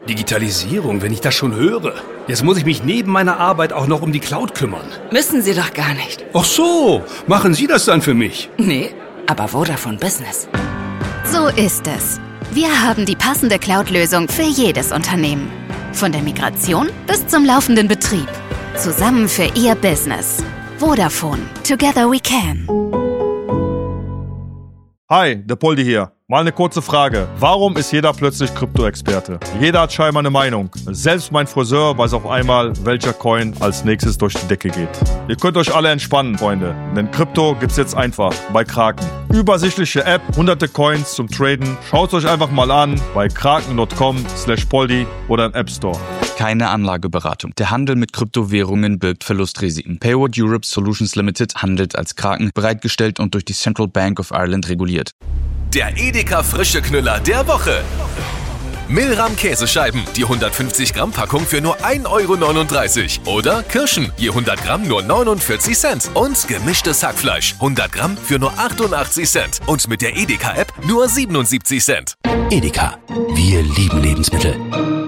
Digitalisierung, wenn ich das schon höre. Jetzt muss ich mich neben meiner Arbeit auch noch um die Cloud kümmern. Müssen Sie doch gar nicht. Ach so, machen Sie das dann für mich? Nee, aber Vodafone Business. So ist es. Wir haben die passende Cloud-Lösung für jedes Unternehmen. Von der Migration bis zum laufenden Betrieb. Zusammen für Ihr Business. Vodafone. Together we can. Hi, der Poldi hier. Mal eine kurze Frage. Warum ist jeder plötzlich Krypto-Experte? Jeder hat scheinbar eine Meinung. Selbst mein Friseur weiß auf einmal, welcher Coin als nächstes durch die Decke geht. Ihr könnt euch alle entspannen, Freunde. Denn Krypto gibt's jetzt einfach bei Kraken. Übersichtliche App, hunderte Coins zum Traden. Schaut euch einfach mal an bei kraken.com/poldi oder im App Store. Keine Anlageberatung. Der Handel mit Kryptowährungen birgt Verlustrisiken. Payward Europe Solutions Limited handelt als Kraken, bereitgestellt und durch die Central Bank of Ireland reguliert. Der Edeka frische Knüller der Woche. Milram Käsescheiben, die 150 Gramm Packung für nur 1,39 € oder Kirschen, je 100 Gramm nur 49 Cent und gemischtes Hackfleisch, 100 Gramm für nur 88 Cent und mit der Edeka App nur 77 Cent. Edeka, wir lieben Lebensmittel.